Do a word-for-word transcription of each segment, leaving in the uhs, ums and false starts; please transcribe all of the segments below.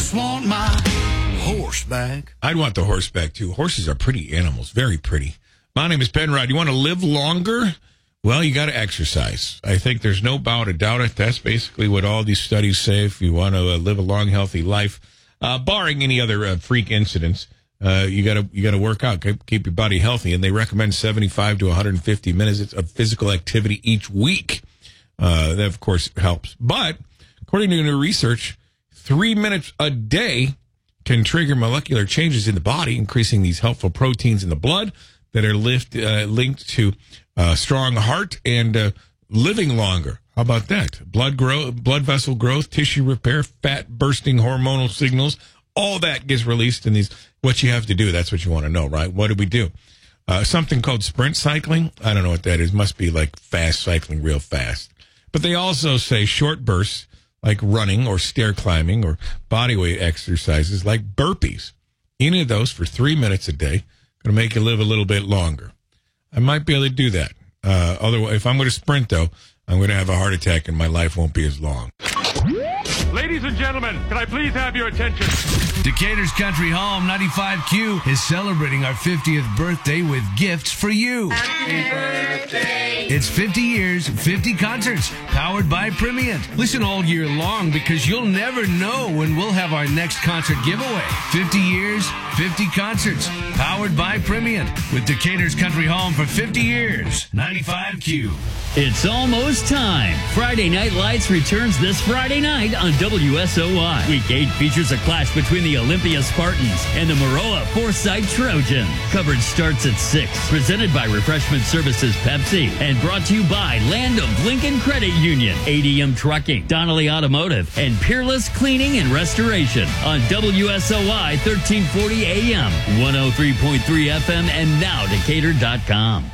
just want my horse back. I'd want the horse back, too. Horses are pretty animals, very pretty. My name is Penrod. You want to live longer? Well, you got to exercise. I think there's no doubt about it. That's basically what all these studies say. If you want to uh, live a long, healthy life, uh, barring any other uh, freak incidents, uh, you got to you got to work out, keep, keep your body healthy. And they recommend seventy-five to one hundred fifty minutes of physical activity each week. Uh, that, of course, helps. But according to new research, three minutes a day can trigger molecular changes in the body, increasing these helpful proteins in the blood that are lift, uh, linked to a uh, strong heart and uh, living longer. How about that? Blood grow, blood vessel growth, tissue repair, fat bursting hormonal signals, all that gets released in these. What you have to do, that's what you want to know, right? What do we do? Uh, something called sprint cycling. I don't know what that is. Must be like fast cycling real fast. But they also say short bursts like running or stair climbing or body weight exercises like burpees. Any of those for three minutes a day going to make you live a little bit longer. I might be able to do that. Uh, otherwise, if I'm going to sprint, though, I'm going to have a heart attack and my life won't be as long. Ladies and gentlemen, can I please have your attention? Decatur's Country Home ninety-five Q is celebrating our fiftieth birthday with gifts for you. Happy birthday. It's fifty years, fifty concerts, powered by Primient. Listen all year long because you'll never know when we'll have our next concert giveaway. fifty years, fifty concerts, powered by Primient. With Decatur's Country Home for fifty years. ninety-five Q. It's almost time. Friday Night Lights returns this Friday night on W S O Y. Week eight features a clash between the Olympia Spartans and the Maroa Foresight Trojans. Coverage starts at six. Presented by Refreshment Services Pepsi and brought to you by Land of Lincoln Credit Union, A D M Trucking, Donnelly Automotive, and Peerless Cleaning and Restoration on W S O Y thirteen forty A M, one oh three point three F M, and now Decatur dot com.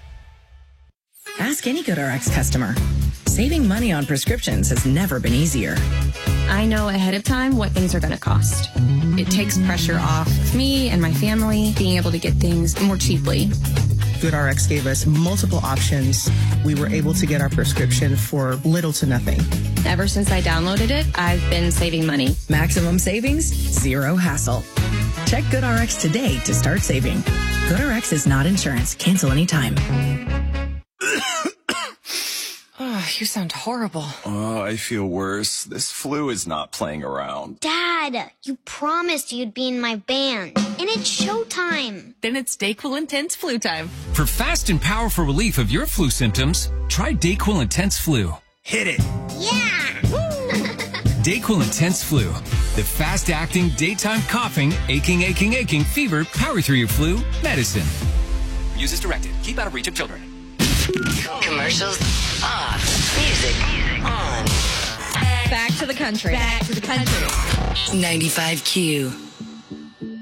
Ask any GoodRx customer. Saving money on prescriptions has never been easier. I know ahead of time what things are going to cost. It takes pressure off me and my family being able to get things more cheaply. GoodRx gave us multiple options. We were able to get our prescription for little to nothing. Ever since I downloaded it, I've been saving money. Maximum savings, zero hassle. Check GoodRx today to start saving. GoodRx is not insurance. Cancel anytime. Oh, you sound horrible. Oh, I feel worse. This flu is not playing around. Dad, you promised you'd be in my band, and it's showtime. Then it's DayQuil Intense Flu time. For fast and powerful relief of your flu symptoms, try DayQuil Intense Flu. Hit it. Yeah. DayQuil Intense Flu. The fast-acting, daytime coughing, aching, aching, aching, fever, power through your flu medicine. Use as directed. Keep out of reach of children. Commercials off. Music on. Back to the country. Back to the country. ninety-five Q.